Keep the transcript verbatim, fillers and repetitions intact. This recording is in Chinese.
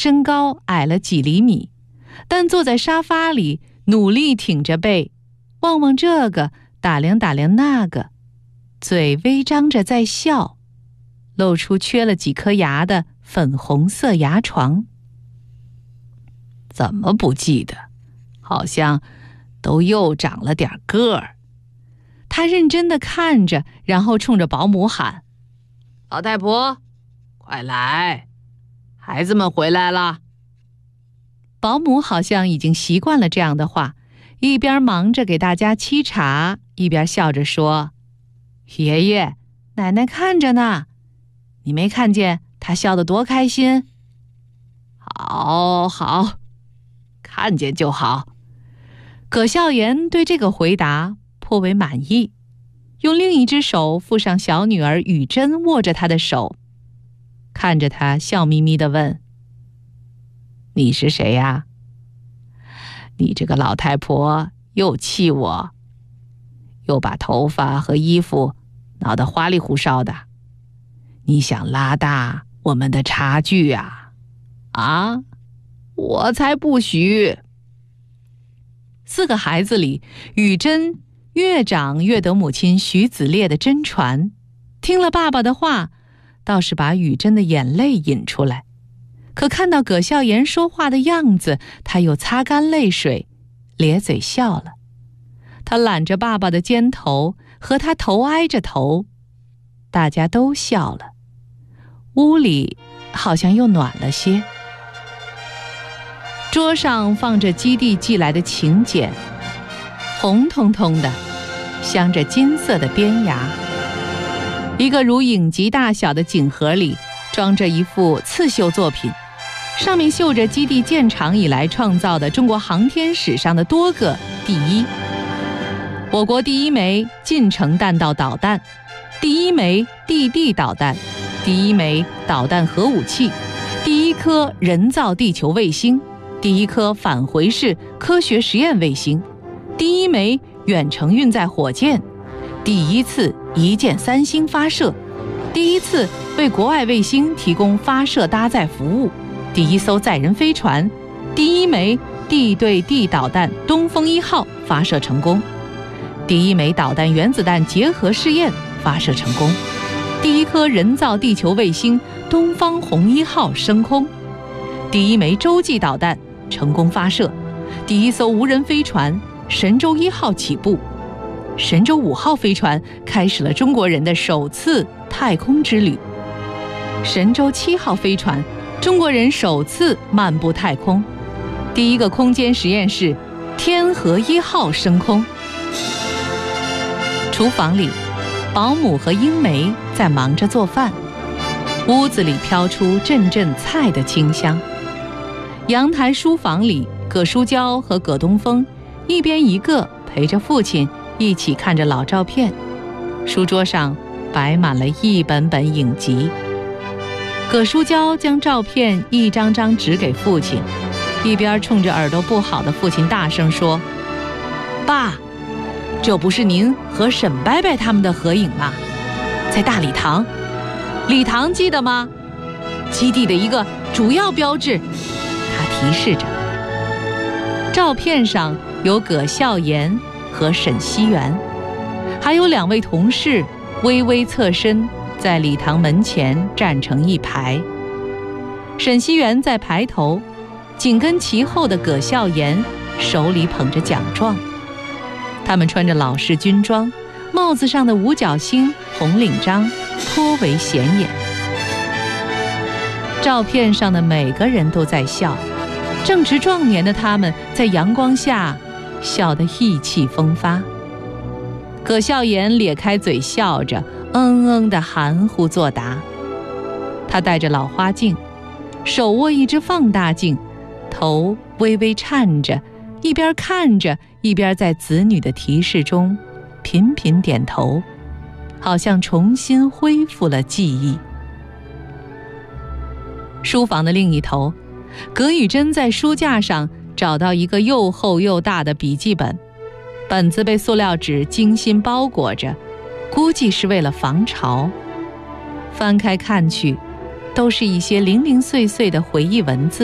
身高矮了几厘米，但坐在沙发里努力挺着背，望望这个，打量打量那个，嘴微张着在笑，露出缺了几颗牙的粉红色牙床。怎么不记得？好像都又长了点个儿。他认真地看着，然后冲着保姆喊：老太婆，快来，孩子们回来了。保姆好像已经习惯了这样的话，一边忙着给大家沏茶，一边笑着说：爷爷，奶奶看着呢，你没看见他笑得多开心？好好，看见就好。葛孝严对这个回答颇为满意，用另一只手附上小女儿雨珍握着她的手，看着她笑眯眯地问：你是谁呀？你这个老太婆又气我，又把头发和衣服闹得花里胡哨的，你想拉大我们的差距啊？啊，我才不许！四个孩子里，雨珍越长越得母亲徐子烈的真传，听了爸爸的话，倒是把雨珍的眼泪引出来。可看到葛孝严说话的样子，他又擦干泪水，咧嘴笑了。他揽着爸爸的肩头，和他头挨着头，大家都笑了。屋里好像又暖了些。桌上放着基地寄来的请柬，红彤彤的，镶着金色的边牙。一个如影集大小的锦盒里装着一幅刺绣作品，上面绣着基地建厂以来创造的中国航天史上的多个第一。我国第一枚近程弹道导弹，第一枚地地导弹，第一枚导弹核武器，第一颗人造地球卫星，第一颗返回式科学实验卫星，第一枚远程运载火箭，第一次一箭三星发射，第一次为国外卫星提供发射搭载服务，第一艘载人飞船，第一枚地对地导弹东风一号发射成功，第一枚导弹原子弹结合试验发射成功，第一颗人造地球卫星东方红一号升空，第一枚洲际导弹成功发射，第一艘无人飞船神舟一号起步，神舟五号飞船开始了中国人的首次太空之旅，神舟七号飞船中国人首次漫步太空，第一个空间实验室天河一号升空。厨房里，保姆和英梅在忙着做饭，屋子里飘出阵阵菜的清香。阳台书房里，葛书娇和葛东风一边一个陪着父亲一起看着老照片，书桌上摆满了一本本影集。葛书娇将照片一张张指给父亲，一边冲着耳朵不好的父亲大声说：爸，这不是您和沈伯伯他们的合影吗？在大礼堂，礼堂记得吗？基地的一个主要标志。他提示着。照片上有葛孝严和沈熙元，还有两位同事微微侧身在礼堂门前站成一排。沈熙元在排头，紧跟其后的葛孝严手里捧着奖状。他们穿着老式军装，帽子上的五角星、红领章颇为显眼。照片上的每个人都在笑，正值壮年的他们在阳光下笑得意气风发。葛孝严咧开嘴笑着，嗯嗯地含糊作答。他戴着老花镜，手握一只放大镜，头微微颤着，一边看着一边在子女的提示中频频点头，好像重新恢复了记忆。书房的另一头，葛雨珍在书架上找到一个又厚又大的笔记本，本子被塑料纸精心包裹着，估计是为了防潮。翻开看去，都是一些零零碎碎的回忆文字。